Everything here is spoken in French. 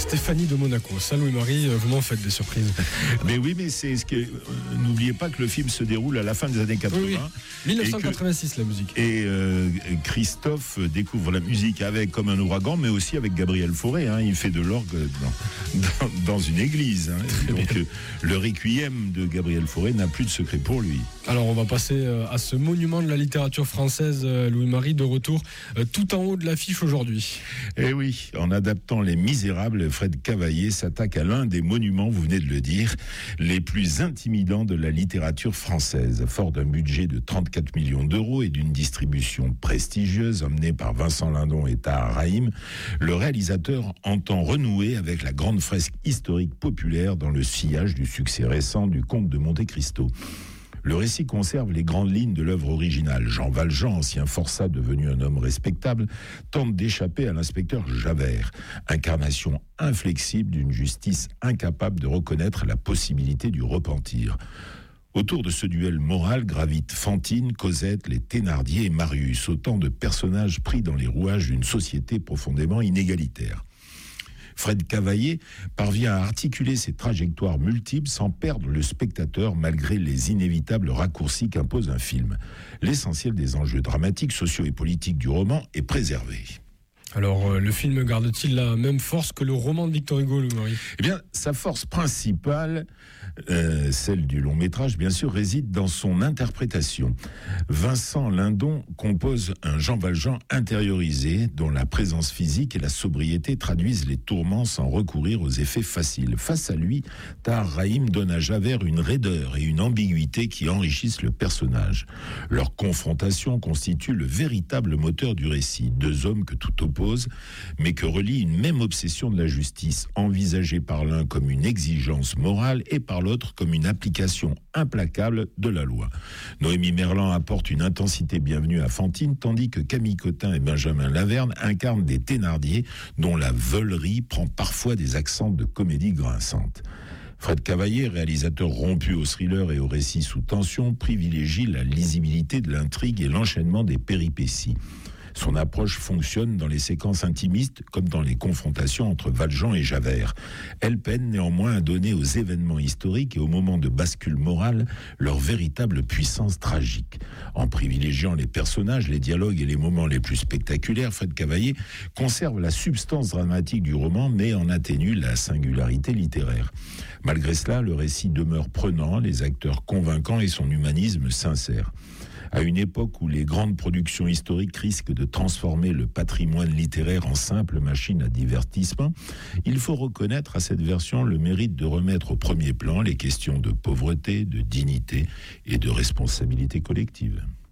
Stéphanie de Monaco. Ça, Louis-Marie, vous m'en faites des surprises. Mais oui, mais c'est ce que n'oubliez pas que le film se déroule à la fin des années 80. Oui. 1986, la musique. Et Christophe découvre la musique avec Comme un ouragan, mais aussi avec Gabriel Fauré. Il fait de l'orgue dans une église. Donc le requiem de Gabriel Fauré n'a plus de secret pour lui. Alors on va passer à ce monument de la littérature française, Louis-Marie, de retour tout en haut de l'affiche aujourd'hui. Eh oui, en adaptant Les Misérables, Fred Cavaillé s'attaque à l'un des monuments, vous venez de le dire, les plus intimidants de la littérature française. Fort d'un budget de 34 millions d'euros et d'une distribution prestigieuse emmenée par Vincent Lindon et Tahar Rahim, le réalisateur entend renouer avec la grande fresque historique populaire dans le sillage du succès récent du Comte de Monte-Cristo. Le récit conserve les grandes lignes de l'œuvre originale. Jean Valjean, ancien forçat devenu un homme respectable, tente d'échapper à l'inspecteur Javert, incarnation inflexible d'une justice incapable de reconnaître la possibilité du repentir. Autour de ce duel moral gravitent Fantine, Cosette, les Thénardier et Marius, autant de personnages pris dans les rouages d'une société profondément inégalitaire. Fred Cavaillé parvient à articuler ses trajectoires multiples sans perdre le spectateur malgré les inévitables raccourcis qu'impose un film. L'essentiel des enjeux dramatiques, sociaux et politiques du roman est préservé. Alors, le film garde-t-il la même force que le roman de Victor Hugo, Louis-Marie ? Eh bien, sa force principale, celle du long métrage, bien sûr, réside dans son interprétation. Vincent Lindon compose un Jean Valjean intériorisé, dont la présence physique et la sobriété traduisent les tourments sans recourir aux effets faciles. Face à lui, Tahar Rahim donne à Javert une raideur et une ambiguïté qui enrichissent le personnage. Leur confrontation constitue le véritable moteur du récit. Deux hommes que tout oppose, mais que relie une même obsession de la justice, envisagée par l'un comme une exigence morale et par l'autre comme une application implacable de la loi. Noémie Merlan apporte une intensité bienvenue à Fantine, tandis que Camille Cotin et Benjamin Laverne incarnent des Thénardier dont la veulerie prend parfois des accents de comédie grinçante. Fred Cavaillé, réalisateur rompu au thriller et au récit sous tension, privilégie la lisibilité de l'intrigue et l'enchaînement des péripéties. Son approche fonctionne dans les séquences intimistes comme dans les confrontations entre Valjean et Javert. Elle peine néanmoins à donner aux événements historiques et aux moments de bascule morale leur véritable puissance tragique. En privilégiant les personnages, les dialogues et les moments les plus spectaculaires, Fred Cavaillé conserve la substance dramatique du roman mais en atténue la singularité littéraire. Malgré cela, le récit demeure prenant, les acteurs convaincants et son humanisme sincère. À une époque où les grandes productions historiques risquent de transformer le patrimoine littéraire en simple machine à divertissement, il faut reconnaître à cette version le mérite de remettre au premier plan les questions de pauvreté, de dignité et de responsabilité collective.